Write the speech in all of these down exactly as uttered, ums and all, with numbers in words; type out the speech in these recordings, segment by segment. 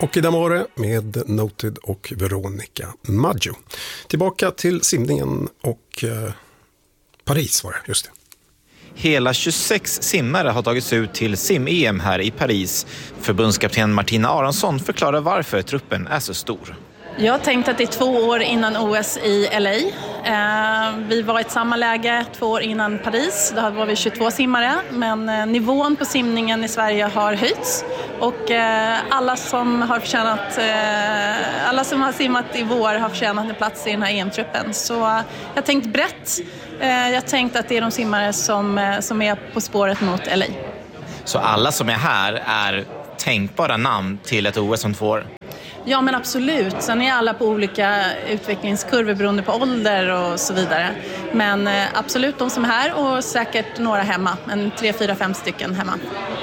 Och idag var det med Noted och Veronica Maggio. Tillbaka till simningen och eh, Paris var det, just det. Hela tjugosex simmare har tagits ut till sim-E M här i Paris. Förbundskapten Martina Aronsson förklarar varför truppen är så stor. Jag har tänkt att det är två år innan O S i L A. Eh, vi var i ett samma läge två år innan Paris. Då var vi tjugotvå simmare. Men eh, nivån på simningen i Sverige har höjts. Och eh, alla som har förtjänat, eh, alla som har simmat i vår har förtjänat en plats i den här E M-truppen. Så eh, jag har tänkt brett. Eh, jag har tänkt att det är de simmare som, eh, som är på spåret mot L A. Så alla som är här är tänkbara namn till ett O S om två år? Ja, men absolut. Sen är alla på olika utvecklingskurvor beroende på ålder och så vidare. Men eh, absolut de som är här och säkert några hemma. En tre, fyra, fem stycken hemma.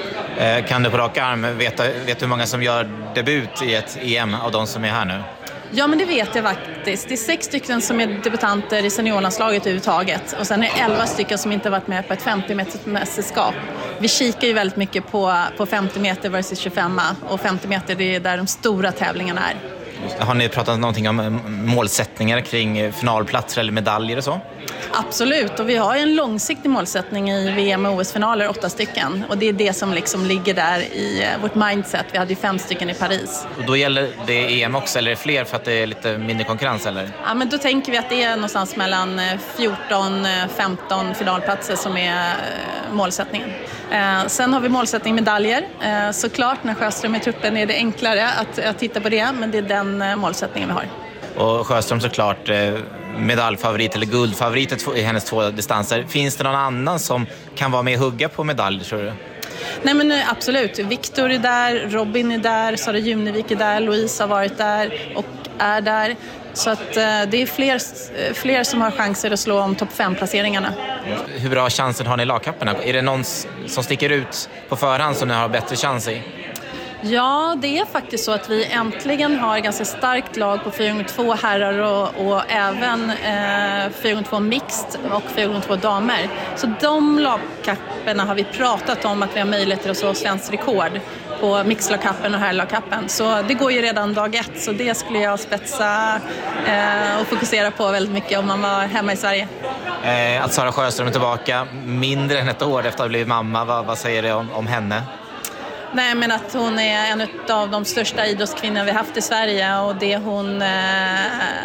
Eh, kan du på rak arm veta vet hur många som gör debut i ett E M av de som är här nu? Ja, men det vet jag faktiskt. Det är sex stycken som är debutanter i seniorlandslaget överhuvudtaget. Och sen är det elva stycken som inte varit med på ett femtio meters mästerskap. Vi kikar ju väldigt mycket på, på femtio meter versus tjugofem. Och femtio meter, det är där de stora tävlingarna är. Har ni pratat någonting om målsättningar kring finalplatser eller medaljer och så? Absolut, och vi har en långsiktig målsättning i V M och O S-finaler, åtta stycken. Och det är det som liksom ligger där i vårt mindset. Vi hade ju fem stycken i Paris. Och då gäller det E M också, eller är det fler för att det är lite mindre konkurrens, eller? Ja, men då tänker vi att det är någonstans mellan fjorton femton finalplatser som är målsättningen. Eh, sen har vi målsättning medaljer. Eh, såklart när Sjöström är i truppen är det enklare att, att titta på det, men det är den eh, målsättningen vi har. Och Sjöström såklart eh, medaljfavorit eller guldfavorit i hennes två distanser. Finns det någon annan som kan vara med och hugga på medalj, tror du? Nej, men absolut. Viktor är där, Robin är där, Sara Junevik är där, Louise har varit där och är där. Så att eh, det är fler, fler som har chanser att slå om topp fem-placeringarna. Hur bra chansen har ni i lagkapperna? Är det någon som sticker ut på förhand som ni har bättre chans i? Ja, det är faktiskt så att vi äntligen har ett ganska starkt lag på fyra gånger två herrar och, och även eh, fyra gånger två mixed och fyra gånger två damer. Så de lagkapperna har vi pratat om att vi har möjlighet att slå svensk rekord på mixlagkappen och herrlagkappen. Så det går ju redan dag ett, så det skulle jag spetsa eh, och fokusera på väldigt mycket om man var hemma i Sverige. Eh, att Sara Sjöström är tillbaka mindre än ett år efter att ha blivit mamma, vad, vad säger det om, om henne? Nej, men att hon är en av de största idrottskvinnor vi haft i Sverige och det hon eh,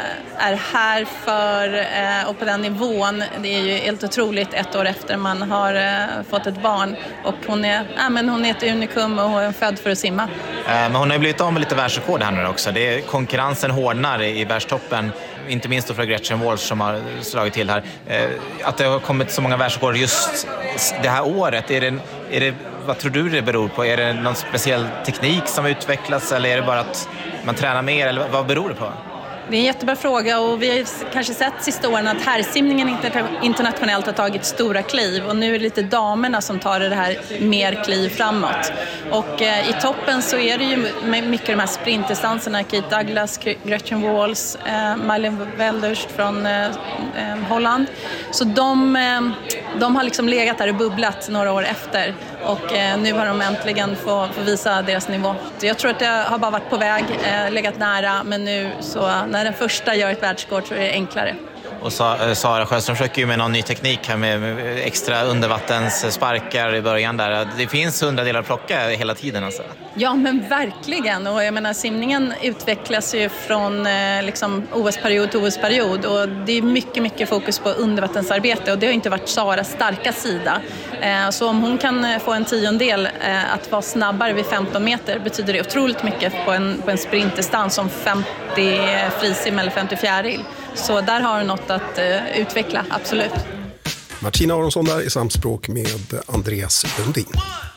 är här för eh, och på den nivån, det är ju helt otroligt ett år efter man har eh, fått ett barn och hon är, ja, men hon är ett unikum och hon är född för att simma. Eh, men hon har ju blivit av med lite världsrekord här nu också. Det är, konkurrensen hårdnar i, i världstoppen, inte minst då för Gretchen Walsh som har slagit till här. Eh, att det har kommit så många världsrekord just det här året, är det, är det vad tror du det beror på? Är det någon speciell teknik som utvecklas eller är det bara att man tränar mer? Eller vad beror det på? Det är en jättebra fråga och vi har kanske sett sista åren att herrsimningen internationellt har tagit stora kliv och nu är det lite damerna som tar det här mer kliv framåt. Och eh, i toppen så är det ju mycket de här sprintdistanserna, Kate Douglas, Gretchen Walsh, eh, Malin Velders från eh, Holland. Så de, eh, de har liksom legat där och bubblat några år efter och eh, nu har de äntligen fått få visa deras nivå. Jag tror att det har bara varit på väg, eh, legat nära, men nu så när den första gör ett världsrekord så är det enklare. Och Sara Sjöström försöker ju med någon ny teknik här med extra undervattenssparkar i början där. Det finns hundradelar att plocka hela tiden alltså. Ja, men verkligen. Och jag menar, simningen utvecklas ju från eh, liksom O S-period till O S-period och det är mycket, mycket fokus på undervattensarbete och det har inte varit Saras starka sida. Eh, så om hon kan få en tiondel eh, att vara snabbare vid femton meter betyder det otroligt mycket på en, på en sprintdistans som femtio frisim eller femtio fjäril. Så där har hon något att uh, utveckla, absolut. Martina Aronsson där i samspråk med Andreas Lundin.